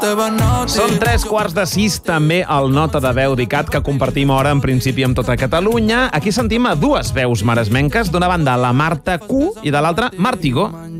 Són 3:15, també el Nota de Veu d'ICAT, que compartim hora en principi amb tota Catalunya. Aquí sentim a dues veus maresmenques, d'una banda la Marta Q i de l'altra Martigó.